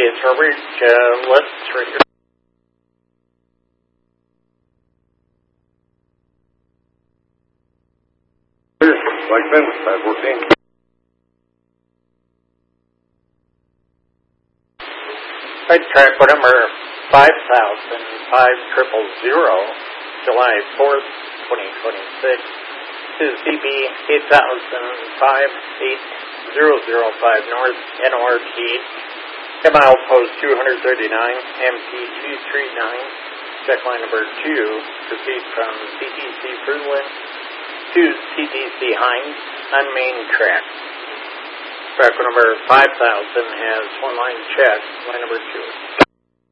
it's Robert. Let's read. Like Ben, 514. Right track number 5,500, July 4th, 2026. To CB 8005, North, NORT, mile post 239, MP 239, check line number 2, proceed from CTC Fruitland to CTC Hines on main track. Track number 5,000 has one line check, line number 2.